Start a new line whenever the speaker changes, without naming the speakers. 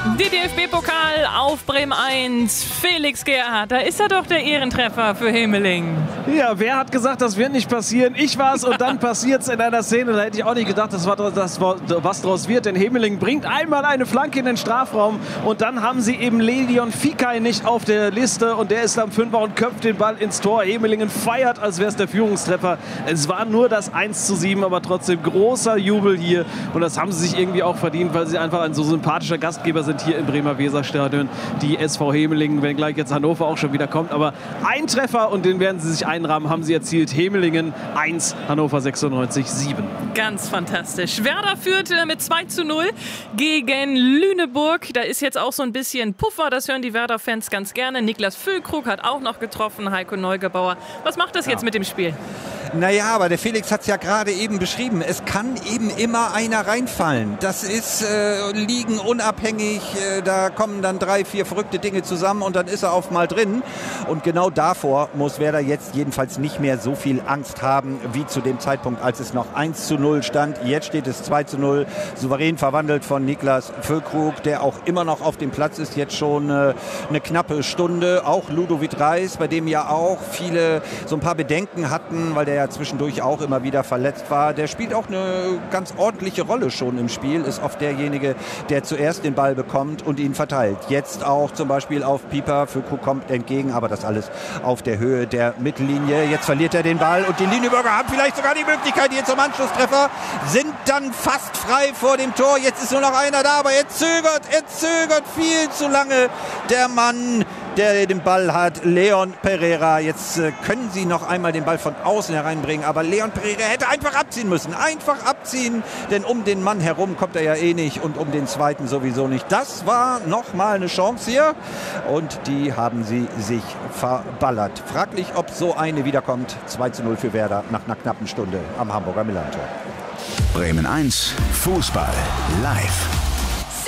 Die DFB-Pokal auf Bremen 1. Felix Gerhardt, da ist er doch der Ehrentreffer für Hemeling.
Ja, wer hat gesagt, das wird nicht passieren? Ich war es und dann passiert es in einer Szene. Da hätte ich auch nicht gedacht, was draus wird. Denn Hemeling bringt einmal eine Flanke in den Strafraum und dann haben sie eben Leon Fikay nicht auf der Liste und der ist am Fünfer und köpft den Ball ins Tor. Hemelingen feiert, als wäre es der Führungstreffer. Es war nur das 1:7, aber trotzdem großer Jubel hier und das haben sie sich irgendwie auch verdient, weil sie einfach ein so sympathischer Gastgeber sind hier im Bremer Weserstadion. Die SV Hemelingen, wenn gleich jetzt Hannover auch schon wieder kommt, aber ein Treffer und den werden sie sich einrahmen, haben sie erzielt. Hemelingen 1, Hannover 96 7.
Ganz fantastisch. Werder führt mit 2:0 gegen Lüneburg. Da ist jetzt auch so ein bisschen Puffer, das hören die Werder-Fans ganz gerne. Niklas Füllkrug hat auch noch getroffen, Heiko Neugebauer. Was macht das jetzt mit dem Spiel?
Naja, aber der Felix hat es ja gerade eben beschrieben. Es kann eben immer einer reinfallen. Das ist liegen unabhängig. Da kommen dann 3, 4 verrückte Dinge zusammen und dann ist er auf mal drin. Und genau davor muss Werder jetzt jedenfalls nicht mehr so viel Angst haben wie zu dem Zeitpunkt, als es noch 1:0 stand. Jetzt steht es 2:0. Souverän verwandelt von Niklas Füllkrug, der auch immer noch auf dem Platz ist. Jetzt schon eine knappe Stunde. Auch Ludovic Reis, bei dem ja auch viele so ein paar Bedenken hatten, weil der ja zwischendurch auch immer wieder verletzt war. Der spielt auch eine ganz ordentliche Rolle schon im Spiel, ist oft derjenige, der zuerst den Ball bekommt und ihn verteilt. Jetzt auch zum Beispiel auf Pieper. Füllkrug kommt entgegen, aber das alles auf der Höhe der Mittellinie. Jetzt verliert er den Ball und die Lüneburger haben vielleicht sogar die Möglichkeit hier zum Anschlusstreffer, sind dann fast frei vor dem Tor. Jetzt ist nur noch einer da, aber er zögert viel zu lange. Der Mann, der den Ball hat, Leon Pereira. Jetzt können sie noch einmal den Ball von außen hereinbringen, aber Leon Pereira hätte einfach abziehen müssen. Einfach abziehen, denn um den Mann herum kommt er ja eh nicht und um den zweiten sowieso nicht. Das war nochmal eine Chance hier und die haben sie sich verballert. Fraglich, ob so eine wiederkommt. 2:0 für Werder nach einer knappen Stunde am Hamburger Millerntor.
Bremen 1, Fußball live.